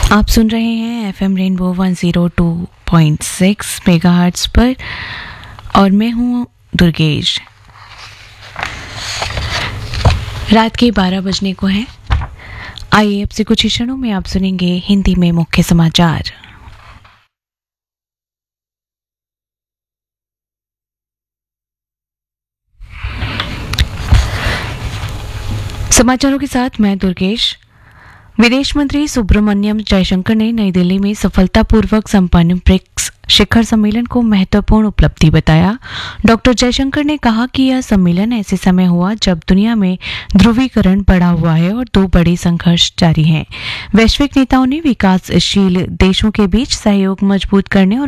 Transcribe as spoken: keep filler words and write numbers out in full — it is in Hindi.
आप सुन रहे हैं F M rainbow one zero two point six megahertz पर और मैं हूं दुर्गेश। रात के बारह बजने को हैं। आइए अब से कुछ ही क्षणों में आप सुनेंगे हिंदी में मुख्य समाचार। समाचारों के साथ मैं दुर्गेश। विदेश मंत्री सुब्रमण्यम जयशंकर ने नई दिल्ली में सफलतापूर्वक संपन्न ब्रिक्स शिखर सम्मेलन को महत्वपूर्ण उपलब्धि बताया। डॉक्टर जयशंकर ने कहा कि यह सम्मेलन ऐसे समय हुआ जब दुनिया में ध्रुवीकरण बढ़ा हुआ है और दो बड़े संघर्ष जारी हैं। वैश्विक नेताओं ने विकासशील देशों के बीच सहयोग मजबूत करने और